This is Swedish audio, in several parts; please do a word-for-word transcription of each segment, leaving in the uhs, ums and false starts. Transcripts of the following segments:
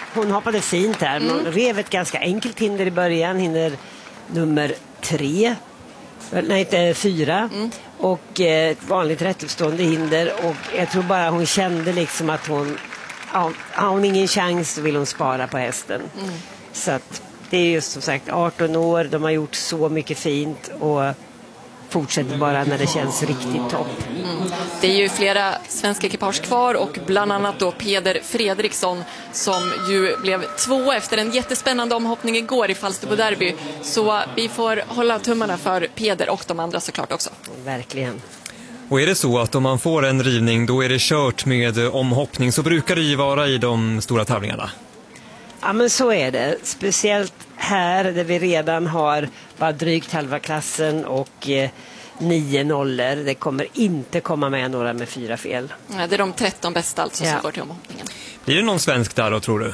hon hoppade fint här. Hon mm. rev ett ganska enkelt hinder i början. Hinder nummer tre. Nej, inte fyra. Mm. Och ett vanligt rättstående hinder. Och jag tror bara hon kände liksom att hon... Ja, har hon ingen chans så vill hon spara på hästen. Mm. Så att det är just som sagt arton år. De har gjort så mycket fint och fortsätter bara när det känns riktigt topp. Mm. Det är ju flera svenska ekipage kvar och bland annat då Peder Fredriksson som ju blev två efter en jättespännande omhoppning igår i Falsterbo Derby. Så vi får hålla tummarna för Peder och de andra såklart också. Verkligen. Och är det så att om man får en rivning då är det kört med omhoppning, så brukar det ju vara i de stora tävlingarna. Ja, men så är det. Speciellt här där vi redan har bara drygt halva klassen och eh, nio nollor. Det kommer inte komma med några med fyra fel. Ja, det är de tretton bästa alltså ja. som går till omhoppningen. Blir det någon svensk där då, tror du?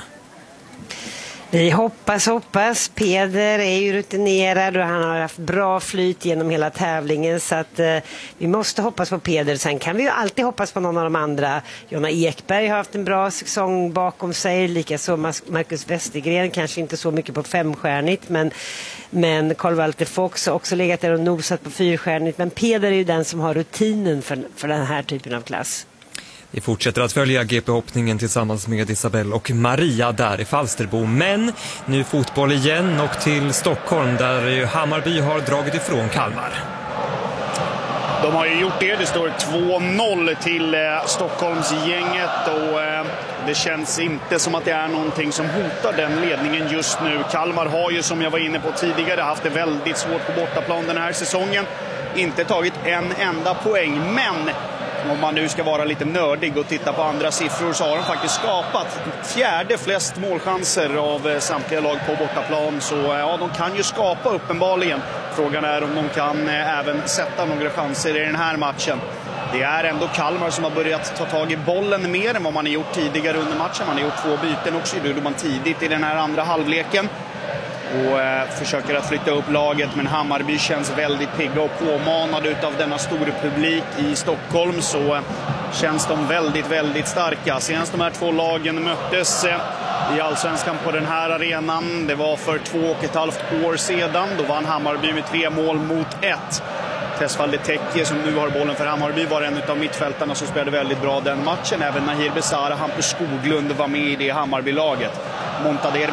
Vi hoppas, hoppas. Peder är ju rutinerad och han har haft bra flyt genom hela tävlingen, så att eh, vi måste hoppas på Peder. Sen kan vi ju alltid hoppas på någon av de andra. Jonna Ekberg har haft en bra säsong bakom sig, likaså Marcus Westergren, kanske inte så mycket på femstjärnigt, men, men Carl Walter Fox har också legat där och nosat på fyrstjärnigt. Men Peder är ju den som har rutinen för, för den här typen av klass. Vi fortsätter att följa G P-hoppningen tillsammans med Isabelle och Maria där i Falsterbo. Men nu fotboll igen och till Stockholm där Hammarby har dragit ifrån Kalmar. De har ju gjort det. Det står två noll till eh, Stockholmsgänget och eh, det känns inte som att det är någonting som hotar den ledningen just nu. Kalmar har ju, som jag var inne på tidigare, haft det väldigt svårt på bortaplan den här säsongen. Inte tagit en enda poäng, men om man nu ska vara lite nördig och titta på andra siffror så har de faktiskt skapat fjärde flest målchanser av samtliga lag på bortaplan. Så ja, de kan ju skapa uppenbarligen. Frågan är om de kan även sätta några chanser i den här matchen. Det är ändå Kalmar som har börjat ta tag i bollen mer än vad man har gjort tidigare under matchen. Man har gjort två byten också, det gjorde man tidigt i den här andra halvleken. Och eh, försöker att flytta upp laget, men Hammarby känns väldigt pigga och påmanade utav denna stora publik i Stockholm, så eh, känns de väldigt, väldigt starka. Senast de här två lagen möttes eh, i Allsvenskan på den här arenan, det var för två och ett halvt år sedan. Då vann Hammarby med tre mål mot ett. Tesfalde Tekke, som nu har bollen för Hammarby, var en av mittfältarna som spelade väldigt bra den matchen. Även Nahir Besara, Hampus Skoglund var med i det Hammarby-laget. Montader